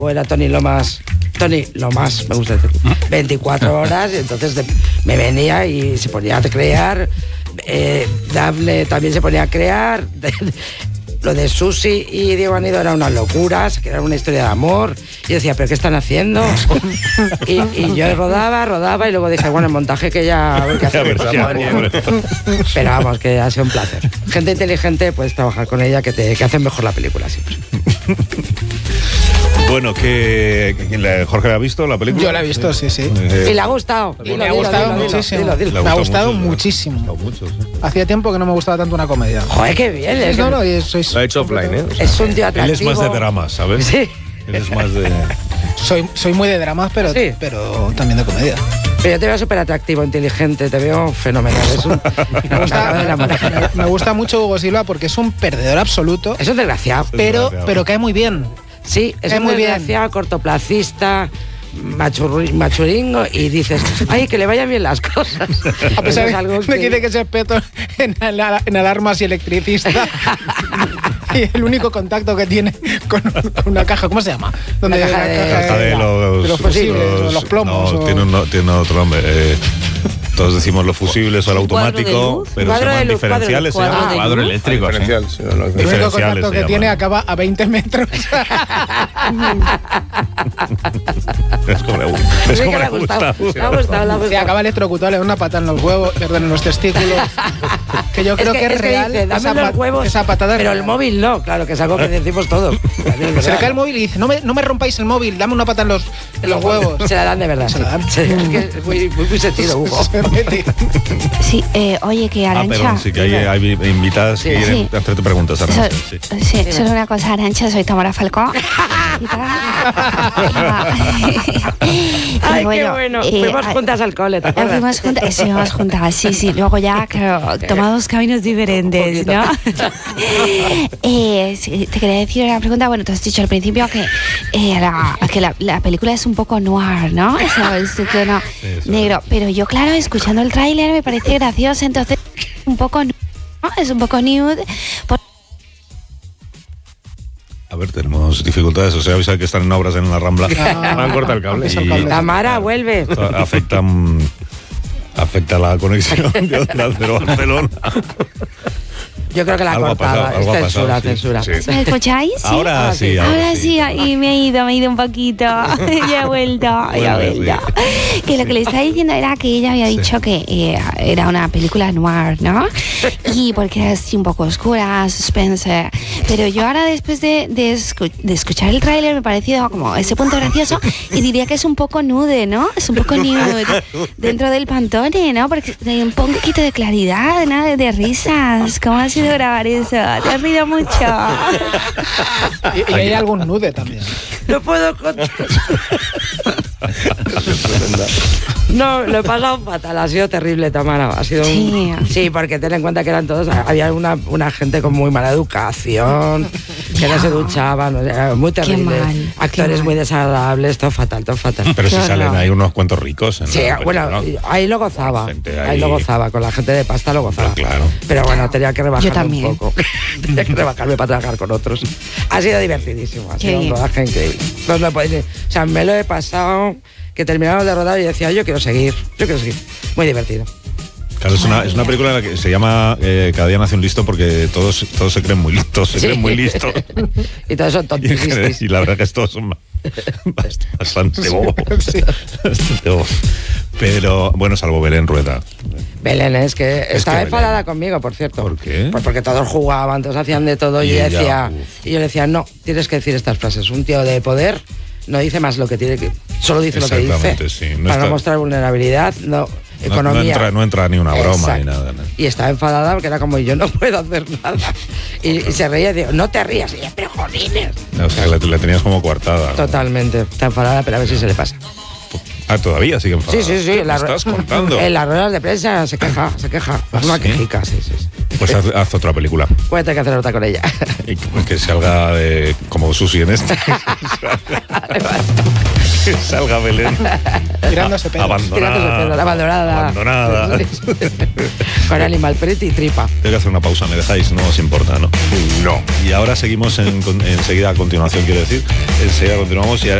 Era Tony Lomas, me gusta decir, 24 horas, y entonces me venía y se ponía a crear, Dafne también se ponía a crear, lo de Susi y Diego Anido era una locura, que era una historia de amor, y decía, ¿pero qué están haciendo? y yo rodaba y luego dije, bueno, el montaje que ya... A ver qué hacemos. Pero vamos, que ha sido un placer. Gente inteligente, puedes trabajar con ella, que hacen mejor la película siempre. Bueno, ¿Jorge la ha visto la película? Yo la he visto, sí. Y le ha gustado. Me ha gustado muchísimo. Me ha gustado muchísimo. Hacía tiempo que no me gustaba tanto una comedia. Joder, qué bien. No, lo ha hecho offline, ¿eh? Es un tío atractivo. Él es más de drama, ¿sabes? Sí. Él es más de... Soy muy de dramas, pero también de comedia. Pero yo te veo súper atractivo, inteligente, te veo fenomenal. Me gusta mucho Hugo Silva porque es un perdedor absoluto. Es un desgraciado. Pero cae muy bien. Sí, es muy desgraciado, cortoplacista, machuringo, y dices, ay, que le vayan bien las cosas. A pesar de que dice que es experto en alarmas y electricista. Y el único contacto que tiene con una caja, ¿cómo se llama? Donde la caja de los fusibles, los plomos. No, tiene otro nombre. Todos decimos los fusibles o el automático, pero se llaman diferenciales. Cuadro eléctrico. El único contacto que tiene acaba a 20 metros. Es como le gusta. Sí, acaba electrocutado, le da una patada en los huevos, en los testículos. Que yo creo que es real. Dice, dame los huevos, esa patada. Pero el móvil no, claro, que es algo que decimos todos. Se le cae el móvil y dice, no me rompáis el móvil, dame una patada en los huevos. Se la dan de verdad. Se la dan. Es que es muy sentido, Hugo. Sí, oye, que Arantxa... perdón, sí, que hay invitadas que quieren hacerte preguntas, Arantxa. Sí, solo una cosa, Arantxa, soy Tamara Falcó. Ay, bueno, qué bueno. Fuimos juntas al cole, ¿te acuerdas? Fuimos juntas, sí. Luego ya, claro, tomamos caminos diferentes, ¿no? Te quería decir una pregunta. Bueno, tú has dicho al principio que la película es un poco noir, ¿no? Es tono negro. Pero yo, claro, escuchando el tráiler me parece gracioso, entonces un poco, ¿no? Es un poco nude. A ver, tenemos dificultades, o sea, avisa que están en obras en la Rambla. Me han cortado el cable. Y Tamara, vuelve. Afecta la conexión de Onda Cero Barcelona. Yo creo que la cortaba. Es censura. Sí. ¿Me escucháis? ¿Sí? Ahora sí. Y me he ido un poquito. Ya he vuelto. Que lo que le estaba diciendo era que ella había dicho que era una película noir, ¿no? Y porque era así un poco oscura, suspense. Pero yo ahora, después de escuchar el tráiler, me ha parecido como ese punto gracioso, y diría que es un poco nude, ¿no? Es un poco nude dentro del Pantone, ¿no? Porque hay un poquito de claridad, ¿no? De risas. ¿Cómo ha sido grabar eso? Te has rido mucho. Y hay algún nude también. No puedo contar. No, lo he pasado fatal, ha sido terrible, Tamara. Ha sido sí, porque ten en cuenta que eran todos, había una gente con muy mala educación, que no se duchaban, o sea, muy terrible. Actores muy desagradables, todo fatal. Pero si salen ahí unos cuentos ricos. Sí, bueno, ¿no? Ahí lo gozaba. Ahí lo gozaba, con la gente de pasta lo gozaba. Claro. Pero bueno, tenía que rebajarme un poco. Tenía que rebajarme para trabajar con otros. Ha sido divertidísimo, ha sido un rodaje increíble. No lo podéis decir. O sea, me lo he pasado, que terminamos de rodar y decía, yo quiero seguir. Muy divertido. Claro, es una película en la que se llama Cada día nace un listo, porque todos se creen muy listos, creen muy listos. Y todos son tontistas. Y la verdad que todos son bastante bobos. Bastante bobos. Pero, bueno, salvo Belén Rueda. Belén es que estaba enfadada conmigo, por cierto. ¿Por qué? Pues porque todos jugaban, todos hacían de todo, y yo le decía, no, tienes que decir estas frases. Un tío de poder no dice más lo que tiene que... Solo dice lo que dice. Sí. Para no mostrar vulnerabilidad, economía. No entra ni una broma ni nada. Y estaba enfadada porque era como, yo no puedo hacer nada. Y se reía y digo, no te rías. Y yo, pero jolines. O sea, la tenías como coartada. Totalmente. Está enfadada, pero a ver si se le pasa. ¿Todavía sigue enfadada? Sí. ¿Me estás contando? En las ruedas de prensa se queja. Es una quejica, sí. Pues haz otra película. Voy a tener que hacer otra con ella. Y que salga como Susi en esta. Vale. Que salga Belén. Tirándose pedos. Abandonada. Con Animal Print y tripa. Tengo que hacer una pausa, ¿me dejáis? No os importa, ¿no? No. Y ahora seguimos enseguida, a continuación, quiero decir. Enseguida continuamos y